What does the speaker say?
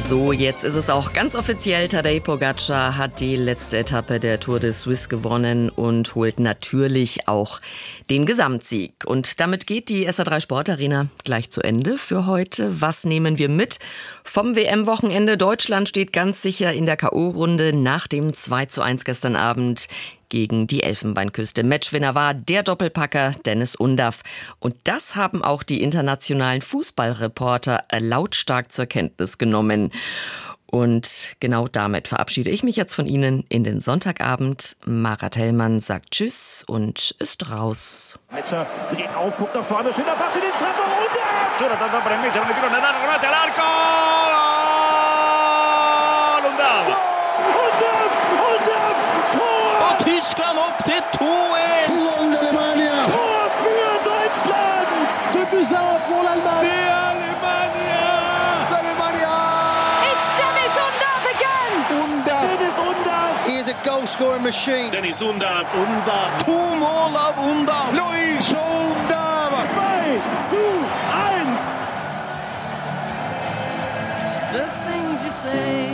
So, jetzt ist es auch ganz offiziell. Tadej Pogačar hat die letzte Etappe der Tour de Suisse gewonnen und holt natürlich auch den Gesamtsieg. Und damit geht die SA3 Sportarena gleich zu Ende für heute. Was nehmen wir mit vom WM-Wochenende? Deutschland steht ganz sicher in der K.O.-Runde nach dem 2:1 gestern Abend gegen die Elfenbeinküste. Matchwinner war der Doppelpacker Dennis Undaff. Und das haben auch die internationalen Fußballreporter lautstark zur Kenntnis genommen. Und genau damit verabschiede ich mich jetzt von Ihnen in den Sonntagabend. Marat Hellmann sagt Tschüss und ist raus. Metscher dreht auf, guckt nach vorne, schöner Pass in den Strafraum und Tyskland opp til 2-1! Tor für Deutschland! 2-1 pour l'Allemagne! It's Dennis Undaff again! Dennis Undaff! He is a goal-scoring machine. Dennis Undaff! 2 mål av Undaff! Luis Undaff! 2:1! The things you say.